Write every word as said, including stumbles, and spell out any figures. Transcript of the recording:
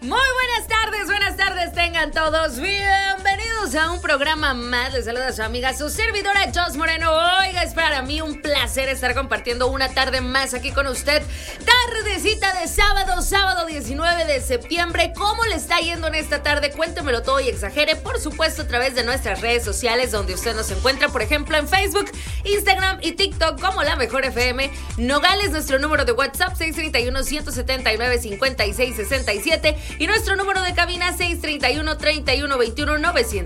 Muy buenas tardes, buenas tardes tengan todos. Bienvenidos a un programa más. Les saluda su amiga, su servidora Jos Moreno. Oiga, es para mí un placer estar compartiendo una tarde más aquí con usted. Tardecita de sábado, sábado diecinueve de septiembre. ¿Cómo le está yendo en esta tarde? Cuéntemelo todo y exagere, por supuesto, a través de nuestras redes sociales, donde usted nos encuentra, por ejemplo, en Facebook, Instagram y TikTok como La Mejor F M. Nogales, nuestro número de WhatsApp seis tres uno, uno siete nueve, cinco seis seis siete y nuestro número de cabina seis tres uno, treinta y uno, veintiuno, novecientos